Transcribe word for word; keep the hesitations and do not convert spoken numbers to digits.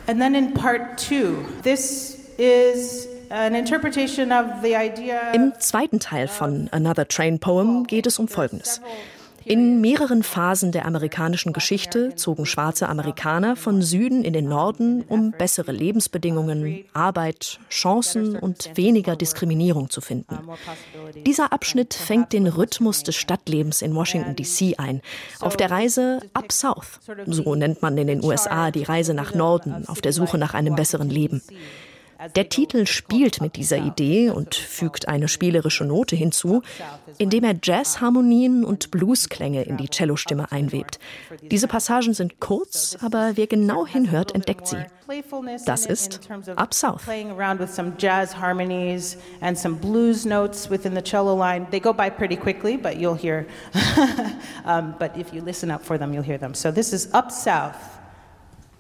And then in part two, this is an interpretation of the idea. Im zweiten Teil von Another Train Poem geht es um Folgendes. In mehreren Phasen der amerikanischen Geschichte zogen schwarze Amerikaner von Süden in den Norden, um bessere Lebensbedingungen, Arbeit, Chancen und weniger Diskriminierung zu finden. Dieser Abschnitt fängt den Rhythmus des Stadtlebens in Washington D C ein, auf der Reise Up South. So nennt man in den U S A die Reise nach Norden, auf der Suche nach einem besseren Leben. Der Titel spielt mit dieser Idee und fügt eine spielerische Note hinzu, indem er Jazzharmonien und Bluesklänge in die Cellostimme einwebt. Diese Passagen sind kurz, aber wer genau hinhört, entdeckt sie. Das ist Up South. Playing around with some jazz harmonies and some blues notes within the cello line. They go by pretty quickly, but you'll hear. um, but if you listen up for them, you'll hear them. So this is Up South.